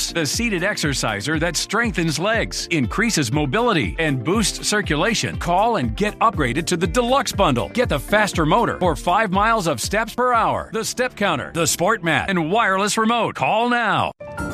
Plus, the seated exerciser that strengthens legs, increases mobility, and boosts circulation. Call and get upgraded to the Deluxe Bundle. Get the faster motor or 5 miles of steps per hour, the step counter, the sport mat, and wireless remote. Call now.